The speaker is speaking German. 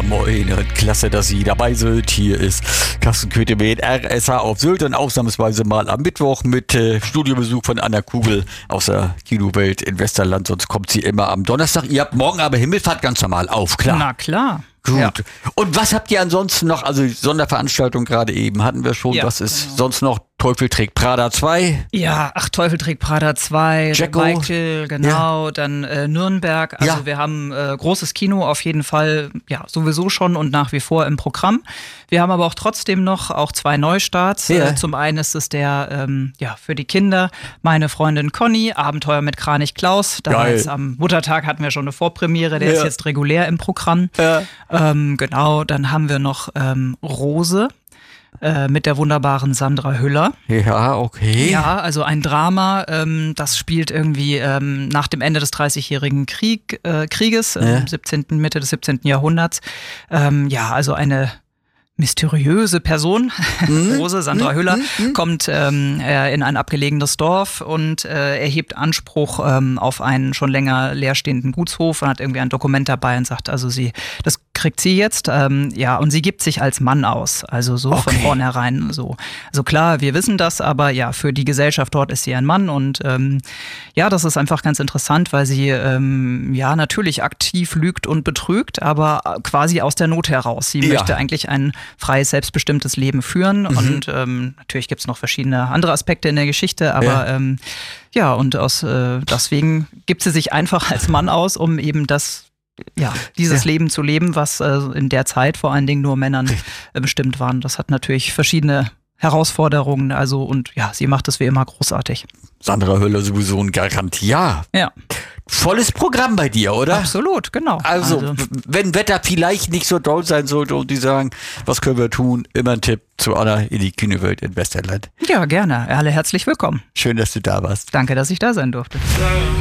moin und klasse, dass Sie dabei sind. Hier ist Carsten Köthe mit RSH auf Sylt und ausnahmsweise mal am Mittwoch mit Studiobesuch von Anna Kugel aus der Kinowelt in Westerland. Sonst kommt sie immer am Donnerstag. Ihr habt morgen aber Himmelfahrt ganz normal auf, klar. Na klar. Gut. Ja. Und was habt ihr ansonsten noch? Also Sonderveranstaltung gerade eben hatten wir schon. Ja, was ist sonst noch? Teufel trägt Prada 2. Ja, Teufel trägt Prada 2, Jacko. Michael, genau, ja. Dann Nürnberg. Also wir haben großes Kino auf jeden Fall, ja, sowieso schon und nach wie vor im Programm. Wir haben aber auch trotzdem noch auch 2 Neustarts. Ja. Zum einen ist es der, für die Kinder, Meine Freundin Conny, Abenteuer mit Kranich Klaus. Damals am Muttertag hatten wir schon eine Vorpremiere, der ist jetzt regulär im Programm. Ja. Genau, dann haben wir noch Rose. Mit der wunderbaren Sandra Hüller. Ja, okay. Ja, also ein Drama, das spielt irgendwie nach dem Ende des 30-jährigen Krieges, Mitte des 17. Jahrhunderts. Ja, also eine mysteriöse Person, Rose, Sandra Hüller, kommt in ein abgelegenes Dorf und erhebt Anspruch auf einen schon länger leerstehenden Gutshof und hat irgendwie ein Dokument dabei und sagt, also das kriegt sie jetzt, und sie gibt sich als Mann aus, also so von vornherein so. Also klar, wir wissen das, aber ja, für die Gesellschaft dort ist sie ein Mann und das ist einfach ganz interessant, weil sie natürlich aktiv lügt und betrügt, aber quasi aus der Not heraus. Sie möchte eigentlich ein freies, selbstbestimmtes Leben führen und natürlich gibt es noch verschiedene andere Aspekte in der Geschichte, aber und deswegen gibt sie sich einfach als Mann aus, um eben dieses Leben zu leben, was in der Zeit vor allen Dingen nur Männern bestimmt waren. Das hat natürlich verschiedene Herausforderungen, sie macht es wie immer großartig. Sandra Hüller sowieso ein Garant, ja. Volles Programm bei dir, oder? Absolut, genau. Also, wenn Wetter vielleicht nicht so doll sein sollte und die sagen, was können wir tun? Immer ein Tipp zu Anna in die Kinowelt in Westerland. Ja, gerne. Alle herzlich willkommen. Schön, dass du da warst. Danke, dass ich da sein durfte.